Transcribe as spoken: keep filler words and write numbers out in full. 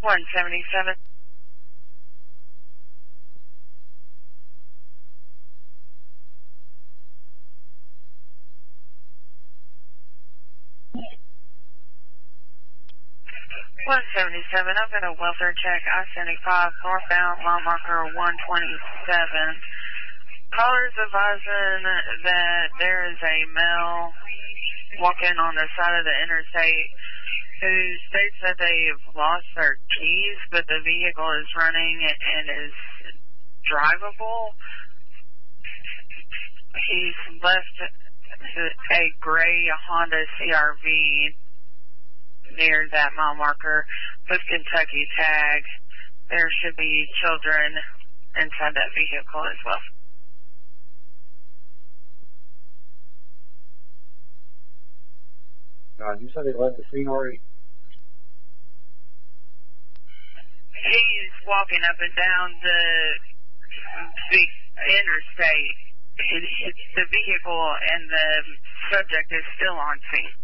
one seventy-seven. one seventy-seven, I've got a welfare check, I seventy-five, northbound, mile marker one twenty-seven. Callers advising that there is a male walking on the side of the interstate who states that they've lost their keys, but the vehicle is running and is drivable. He's left a gray Honda C R V near that mile marker with Kentucky tag. There should be children inside that vehicle as well. Uh, you said they left the scene already? He's walking up and down the, the interstate. It, it, the vehicle and the subject is still on scene.